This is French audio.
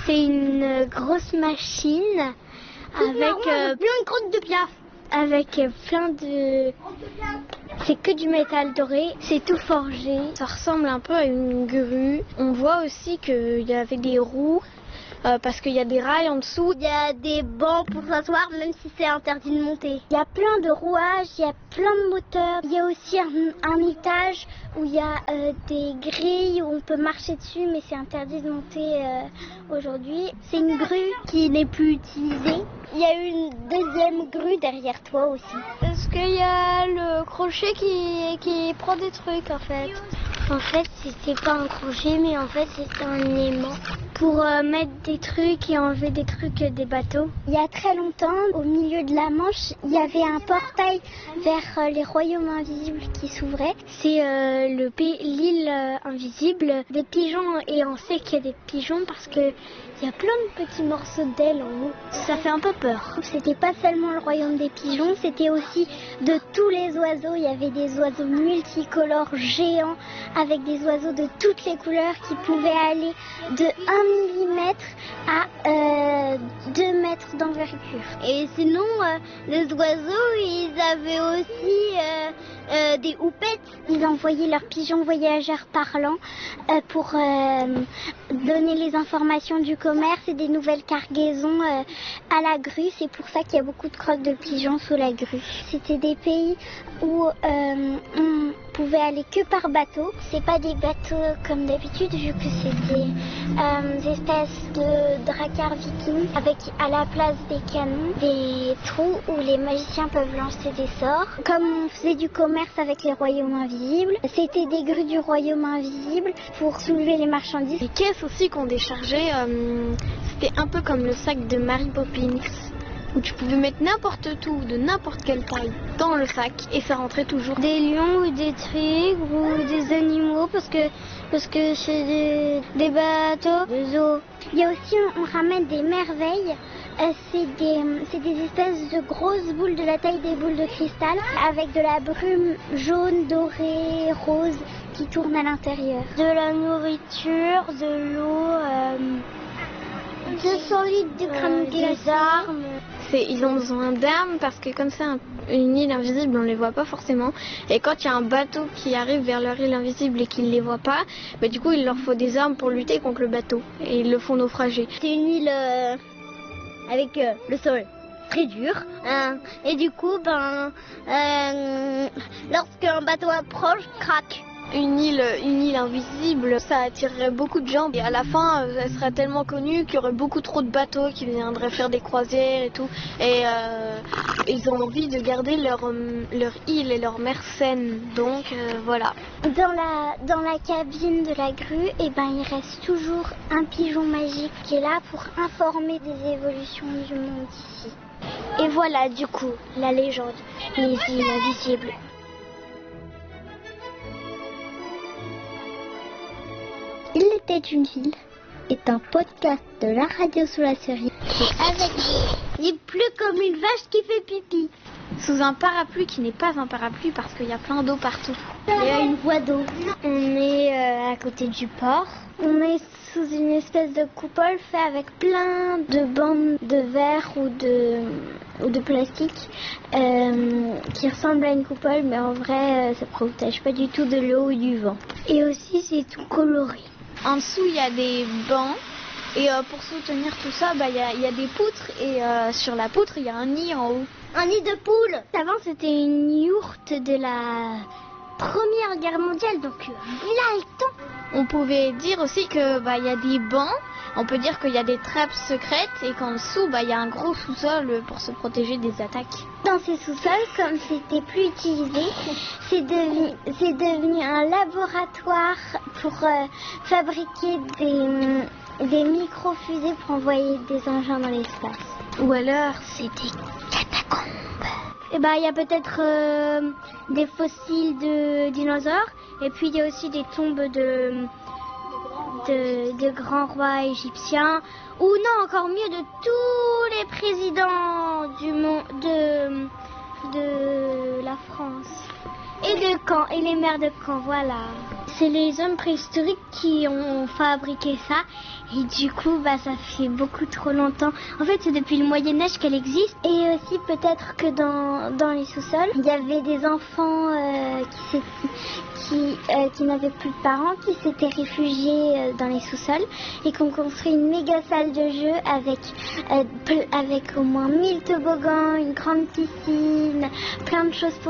C'est une grosse machine avec plein de crottes de piaf. Avec plein de... C'est que du métal doré, c'est tout forgé. Ça ressemble un peu à une grue. On voit aussi qu'il y avait des roues. Parce qu'il y a des rails en dessous. Il y a des bancs pour s'asseoir, même si c'est interdit de monter. Il y a plein de rouages, il y a plein de moteurs. Il y a aussi un étage où il y a des grilles où on peut marcher dessus, mais c'est interdit de monter aujourd'hui. C'est une grue qui n'est plus utilisée. Il y a une deuxième grue derrière toi aussi. Parce qu'il y a le crochet qui prend des trucs en fait. En fait, c'était pas un crochet, mais en fait, c'était un aimant pour mettre des trucs et enlever des trucs des bateaux. Il y a très longtemps, au milieu de la Manche, il y avait un portail vers les royaumes invisibles qui s'ouvrait. C'est l'île invisible des pigeons, et on sait qu'il y a des pigeons parce que il y a plein de petits morceaux d'ailes en haut. Ça fait un peu peur. C'était pas seulement le royaume des pigeons, c'était aussi de tous les oiseaux. Il y avait des oiseaux multicolores géants avec des oiseaux de toutes les couleurs qui pouvaient aller de 1 millimètre à 2 mètres d'envergure. Et sinon, les oiseaux, ils avaient aussi des houpettes. Ils envoyaient leurs pigeons voyageurs parlants pour donner les informations du commerce et des nouvelles cargaisons à la grue. C'est pour ça qu'il y a beaucoup de crottes de pigeons sous la grue. C'était des pays où on pouvait aller que par bateau. C'est pas des bateaux comme d'habitude, vu que c'est des espèces de dracars vikings avec à la place des canons des trous où les magiciens peuvent lancer des sorts. Comme on faisait du commerce avec les royaumes invisibles, c'était des grues du royaume invisible pour soulever les marchandises. Les caisses aussi qu'on déchargeait, c'était un peu comme le sac de Mary Poppins, où tu pouvais mettre n'importe où, de n'importe quelle taille, dans le sac, et ça rentrait toujours. Des lions ou des tigres ou des animaux, parce que c'est des bateaux, des eaux. Il y a aussi, on ramène des merveilles. C'est des espèces de grosses boules de la taille des boules de cristal, avec de la brume jaune, dorée, rose, qui tourne à l'intérieur. De la nourriture, de l'eau, 200 litres de crème glacée. Des armes. Ils ont besoin d'armes parce que comme c'est une île invisible, on ne les voit pas forcément. Et quand il y a un bateau qui arrive vers leur île invisible et qu'ils ne les voient pas, bah, du coup il leur faut des armes pour lutter contre le bateau. Et ils le font naufrager. C'est une île avec le sol très dur. Et du coup, lorsqu'un bateau approche, craque. Une île invisible, ça attirerait beaucoup de gens. Et à la fin, elle serait tellement connue qu'il y aurait beaucoup trop de bateaux qui viendraient faire des croisières et tout. Et ils ont envie de garder leur île et leur mer saine. Donc voilà. Dans la cabine de la grue, il reste toujours un pigeon magique qui est là pour informer des évolutions du monde ici. Et voilà du coup la légende des îles invisibles. Il était une ville est un podcast de la radio sous la série. Avec il pleut comme une vache qui fait pipi. Sous un parapluie qui n'est pas un parapluie parce qu'il y a plein d'eau partout. Il y a une voie d'eau. On est à côté du port. On est sous une espèce de coupole fait avec plein de bandes de verre ou de plastique qui ressemble à une coupole, mais en vrai ça ne protège pas du tout de l'eau ou du vent. Et aussi c'est tout coloré. En dessous il y a des bancs et pour soutenir tout ça il y a des poutres et sur la poutre il y a un nid en haut. Un nid de poule. Avant c'était une yourte de la Première Guerre mondiale, donc là le temps. On pouvait dire aussi que il y a des bancs, on peut dire qu'il y a des trappes secrètes et qu'en dessous il y a un gros sous-sol pour se protéger des attaques. Dans ces sous-sols, comme c'était plus utilisé, c'est devenu un laboratoire pour fabriquer des micro-fusées pour envoyer des engins dans l'espace. Ou alors c'est des catacombes. Il y a peut-être des fossiles de dinosaures et puis il y a aussi des tombes de grands rois égyptiens ou non, encore mieux, de tous les présidents du monde de la France et de Caen et les maires de Caen, voilà. C'est les hommes préhistoriques qui ont fabriqué ça. Et du coup, ça fait beaucoup trop longtemps. En fait, c'est depuis le Moyen-Âge qu'elle existe. Et aussi, peut-être que dans les sous-sols, il y avait des enfants qui n'avaient plus de parents, qui s'étaient réfugiés dans les sous-sols et qui ont construit une méga salle de jeu avec au moins 1000 toboggans, une grande piscine, plein de choses pour